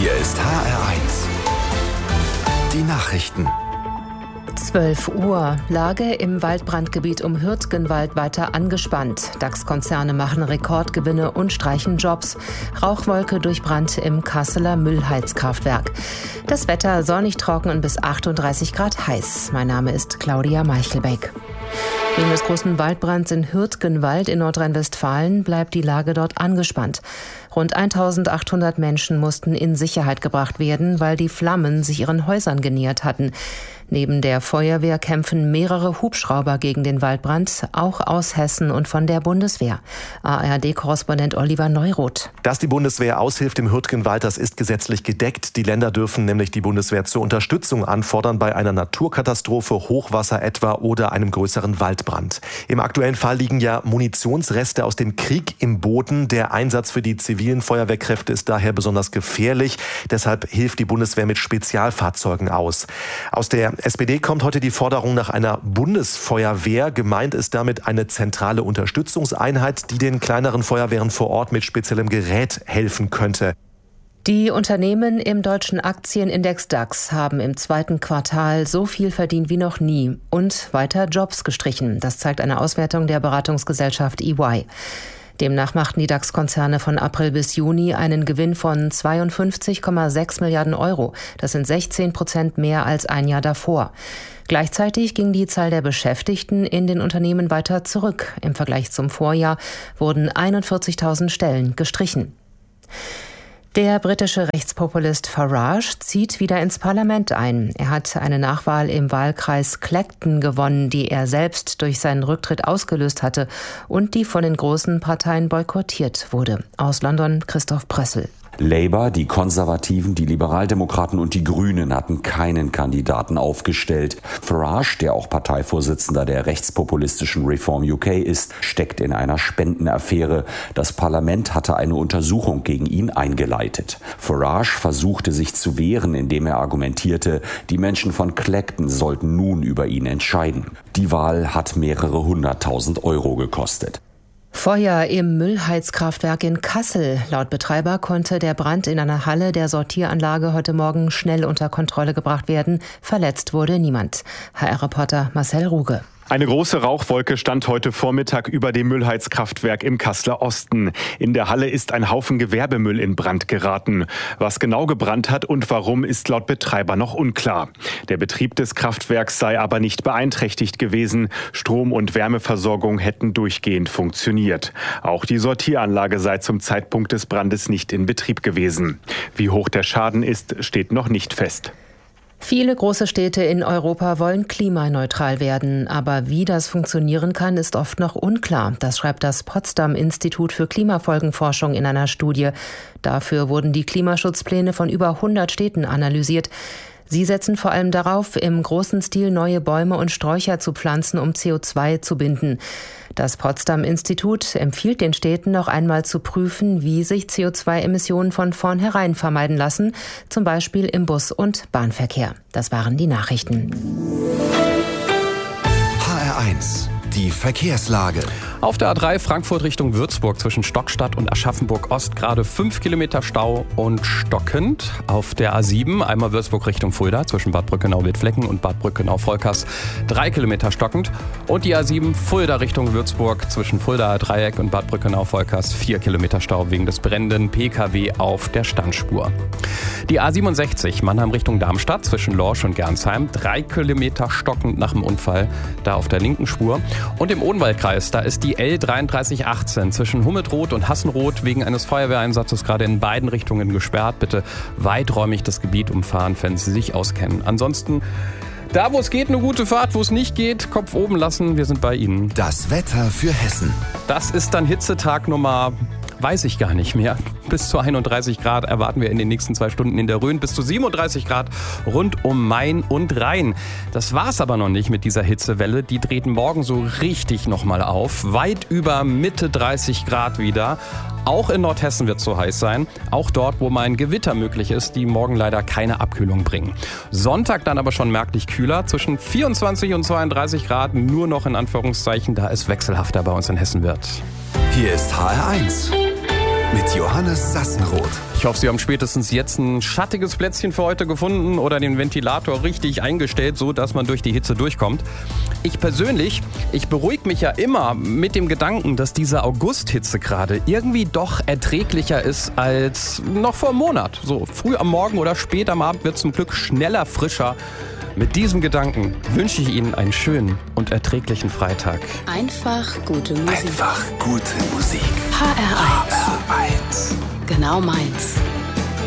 Hier ist HR1. Die Nachrichten. 12 Uhr. Lage im Waldbrandgebiet um Hürtgenwald weiter angespannt. DAX-Konzerne machen Rekordgewinne und streichen Jobs. Rauchwolke durch Brand im Kasseler Müllheizkraftwerk. Das Wetter sonnig trocken und bis 38 Grad heiß. Mein Name ist Claudia Meichelbeck. Wegen des großen Waldbrands in Hürtgenwald in Nordrhein-Westfalen bleibt die Lage dort angespannt. Rund 1800 Menschen mussten in Sicherheit gebracht werden, weil die Flammen sich ihren Häusern genähert hatten. Neben der Feuerwehr kämpfen mehrere Hubschrauber gegen den Waldbrand, auch aus Hessen und von der Bundeswehr. ARD-Korrespondent Oliver Neuroth. Dass die Bundeswehr aushilft im Hürtgenwald, das ist gesetzlich gedeckt. Die Länder dürfen nämlich die Bundeswehr zur Unterstützung anfordern bei einer Naturkatastrophe, Hochwasser etwa oder einem größeren Waldbrand. Im aktuellen Fall liegen ja Munitionsreste aus dem Krieg im Boden. Der Einsatz für die zivilen Feuerwehrkräfte ist daher besonders gefährlich. Deshalb hilft die Bundeswehr mit Spezialfahrzeugen aus. Aus der SPD kommt heute die Forderung nach einer Bundesfeuerwehr. Gemeint ist damit eine zentrale Unterstützungseinheit, die den kleineren Feuerwehren vor Ort mit speziellem Gerät helfen könnte. Die Unternehmen im deutschen Aktienindex DAX haben im zweiten Quartal so viel verdient wie noch nie und weiter Jobs gestrichen. Das zeigt eine Auswertung der Beratungsgesellschaft EY. Demnach machten die DAX-Konzerne von April bis Juni einen Gewinn von 52,6 Milliarden Euro. Das sind 16% mehr als ein Jahr davor. Gleichzeitig ging die Zahl der Beschäftigten in den Unternehmen weiter zurück. Im Vergleich zum Vorjahr wurden 41.000 Stellen gestrichen. Der britische Rechtspopulist Farage zieht wieder ins Parlament ein. Er hat eine Nachwahl im Wahlkreis Clacton gewonnen, die er selbst durch seinen Rücktritt ausgelöst hatte und die von den großen Parteien boykottiert wurde. Aus London Christoph Prössel. Labour, die Konservativen, die Liberaldemokraten und die Grünen hatten keinen Kandidaten aufgestellt. Farage, der auch Parteivorsitzender der rechtspopulistischen Reform UK ist, steckt in einer Spendenaffäre. Das Parlament hatte eine Untersuchung gegen ihn eingeleitet. Farage versuchte sich zu wehren, indem er argumentierte, die Menschen von Clacton sollten nun über ihn entscheiden. Die Wahl hat mehrere 100.000 Euro gekostet. Feuer im Müllheizkraftwerk in Kassel. Laut Betreiber konnte der Brand in einer Halle der Sortieranlage heute Morgen schnell unter Kontrolle gebracht werden. Verletzt wurde niemand. HR-Reporter Marcel Ruge. Eine große Rauchwolke stand heute Vormittag über dem Müllheizkraftwerk im Kasseler Osten. In der Halle ist ein Haufen Gewerbemüll in Brand geraten. Was genau gebrannt hat und warum, ist laut Betreiber noch unklar. Der Betrieb des Kraftwerks sei aber nicht beeinträchtigt gewesen. Strom- und Wärmeversorgung hätten durchgehend funktioniert. Auch die Sortieranlage sei zum Zeitpunkt des Brandes nicht in Betrieb gewesen. Wie hoch der Schaden ist, steht noch nicht fest. Viele große Städte in Europa wollen klimaneutral werden, aber wie das funktionieren kann, ist oft noch unklar. Das schreibt das Potsdam-Institut für Klimafolgenforschung in einer Studie. Dafür wurden die Klimaschutzpläne von über 100 Städten analysiert. Sie setzen vor allem darauf, im großen Stil neue Bäume und Sträucher zu pflanzen, um CO2 zu binden. Das Potsdam-Institut empfiehlt den Städten noch einmal zu prüfen, wie sich CO2-Emissionen von vornherein vermeiden lassen, zum Beispiel im Bus- und Bahnverkehr. Das waren die Nachrichten. HR1. Die Verkehrslage. Auf der A3 Frankfurt Richtung Würzburg zwischen Stockstadt und Aschaffenburg-Ost gerade 5 Kilometer Stau und stockend. Auf der A7 einmal Würzburg Richtung Fulda zwischen Bad Brückenau-Wittflecken und Bad Brückenau-Volkers 3 Kilometer stockend. Und die A7 Fulda Richtung Würzburg zwischen Fuldaer Dreieck und Bad Brückenau-Volkers 4 Kilometer Stau wegen des brennenden PKW auf der Standspur. Die A67 Mannheim Richtung Darmstadt zwischen Lorsch und Gernsheim 3 Kilometer stockend nach dem Unfall, da auf der linken Spur. Und im Odenwaldkreis, da ist die L3318 zwischen Hummetroth und Hassenroth wegen eines Feuerwehreinsatzes gerade in beiden Richtungen gesperrt. Bitte weiträumig das Gebiet umfahren, wenn Sie sich auskennen. Ansonsten, da wo es geht, eine gute Fahrt, wo es nicht geht, Kopf oben lassen. Wir sind bei Ihnen. Das Wetter für Hessen. Das ist dann Hitzetag Nummer, weiß ich gar nicht mehr. Bis zu 31 Grad erwarten wir in den nächsten 2 Stunden in der Rhön. Bis zu 37 Grad rund um Main und Rhein. Das war's aber noch nicht mit dieser Hitzewelle. Die dreht morgen so richtig nochmal auf. Weit über Mitte 30 Grad wieder. Auch in Nordhessen wird es so heiß sein. Auch dort, wo mal ein Gewitter möglich ist, die morgen leider keine Abkühlung bringen. Sonntag dann aber schon merklich kühler. Zwischen 24 und 32 Grad. Nur noch in Anführungszeichen, da es wechselhafter bei uns in Hessen wird. Hier ist HR1. mit Johannes Sassenroth. Ich hoffe, Sie haben spätestens jetzt ein schattiges Plätzchen für heute gefunden oder den Ventilator richtig eingestellt, so dass man durch die Hitze durchkommt. Ich persönlich, beruhige mich ja immer mit dem Gedanken, dass diese Augusthitze gerade irgendwie doch erträglicher ist als noch vor einem Monat. So früh am Morgen oder spät am Abend wird zum Glück schneller, frischer. Mit diesem Gedanken wünsche ich Ihnen einen schönen und erträglichen Freitag. Einfach gute Musik. Einfach gute Musik. HR1. HR1. Genau meins.